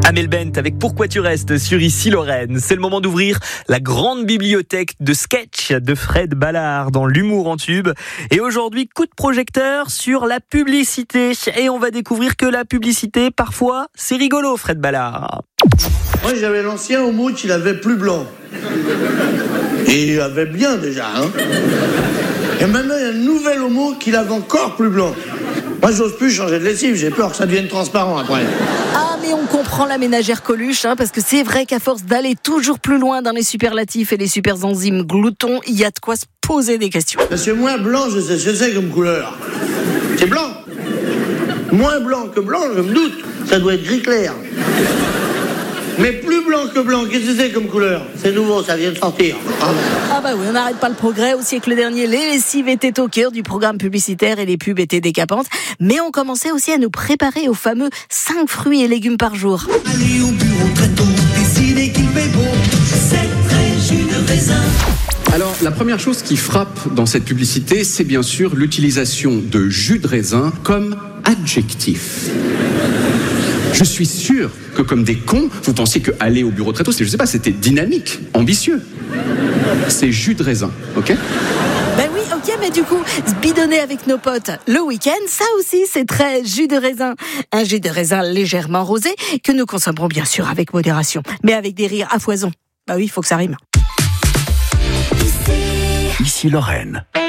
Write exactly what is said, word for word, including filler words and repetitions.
Amel Bent avec Pourquoi tu restes sur Ici Lorraine. C'est le moment d'ouvrir la grande bibliothèque de sketch de Fred Ballard dans l'humour en tube. Et aujourd'hui, coup de projecteur sur la publicité. Et on va découvrir que la publicité, parfois, c'est rigolo, Fred Ballard. Moi, j'avais l'ancien homo qui l'avait plus blanc. Et il avait bien déjà, hein. Et maintenant, il y a un nouvel homo qui l'avait encore plus blanc. Moi, j'ose plus changer de lessive, j'ai peur que ça devienne transparent après. Ah, mais on comprend la ménagère Coluche, hein, parce que c'est vrai qu'à force d'aller toujours plus loin dans les superlatifs et les super enzymes gloutons, il y a de quoi se poser des questions. Parce que moi, blanc, je sais ce que c'est comme couleur. C'est blanc. Moins blanc que blanc, je me doute. Ça doit être gris clair. Mais plus blanc que blanc, qu'est-ce que c'est comme couleur? C'est nouveau, ça vient de sortir. Ah, ah bah oui, on n'arrête pas le progrès. Au siècle dernier, les lessives étaient au cœur du programme publicitaire et les pubs étaient décapantes. Mais on commençait aussi à nous préparer aux fameux cinq fruits et légumes par jour. Allez au bureau très tôt, décidez qu'il fait beau, c'est très jus de raisin. Alors, la première chose qui frappe dans cette publicité, c'est bien sûr l'utilisation de jus de raisin comme adjectif. Je suis sûr que comme des cons, vous pensiez que aller au bureau très tôt, c'est, je sais pas, c'était dynamique, ambitieux. C'est jus de raisin, ok ? Ben oui, ok, mais du coup, se bidonner avec nos potes le week-end, ça aussi, c'est très jus de raisin. Un jus de raisin légèrement rosé que nous consommerons bien sûr avec modération, mais avec des rires à foison. Bah oui, il faut que ça rime. Ici Lorraine.